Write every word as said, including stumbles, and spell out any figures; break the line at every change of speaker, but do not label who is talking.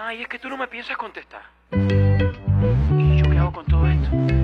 Ay, es que tú no me piensas contestar. ¿Y yo qué hago con todo esto?